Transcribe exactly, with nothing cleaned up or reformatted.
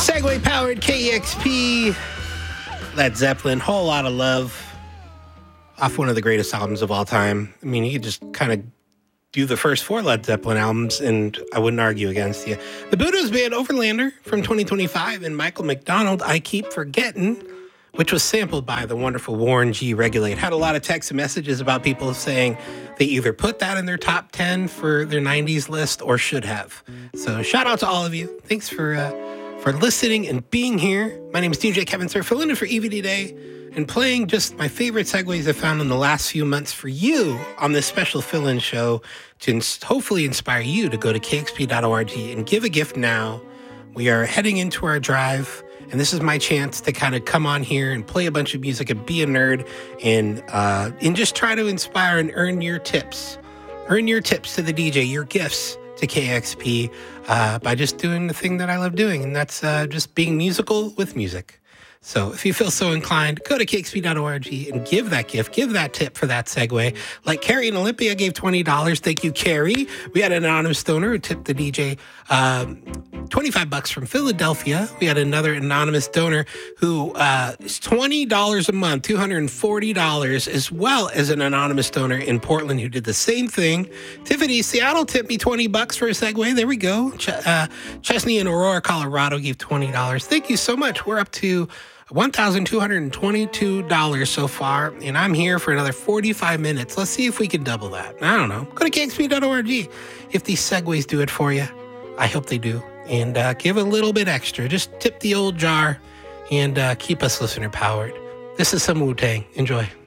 Segway powered K E X P, Led Zeppelin, whole lot of love, off one of the greatest albums of all time. I mean, you could just kind of do the first four Led Zeppelin albums, and I wouldn't argue against you. The Budos Band Overlander from twenty twenty-five, and Michael McDonald, I Keep Forgetting, which was sampled by the wonderful Warren G. Regulate. Had a lot of texts and messages about people saying they either put that in their top ten for their nineties list or should have. So shout out to all of you. Thanks for uh, for listening and being here. My name is D J Kevin Sir, filling in for E V D Day and playing just my favorite segues I found in the last few months for you on this special fill-in show to ins- hopefully inspire you to go to K X P dot org and give a gift now. We are heading into our drive, and this is my chance to kind of come on here and play a bunch of music and be a nerd and uh, and just try to inspire and earn your tips. Earn your tips to the D J, your gifts to K X P uh, by just doing the thing that I love doing, and that's uh, just being musical with music. So if you feel so inclined, go to K X P dot org and give that gift, give that tip for that segue. Like Carrie in Olympia gave twenty dollars. Thank you, Carrie. We had an anonymous donor who tipped the D J um, twenty-five bucks from Philadelphia. We had another anonymous donor who uh, is twenty dollars a month, two hundred forty dollars, as well as an anonymous donor in Portland who did the same thing. Tiffany, Seattle tipped me twenty bucks for a segue. There we go. Ch- uh, Chesney in Aurora, Colorado gave twenty dollars. Thank you so much. We're up to one thousand two hundred twenty-two dollars so far, and I'm here for another forty-five minutes. Let's see if we can double that. I don't know. Go to K X P dot org. If these segues do it for you, I hope they do. And uh, give a little bit extra. Just tip the old jar and uh, keep us listener powered. This is some Wu-Tang. Enjoy.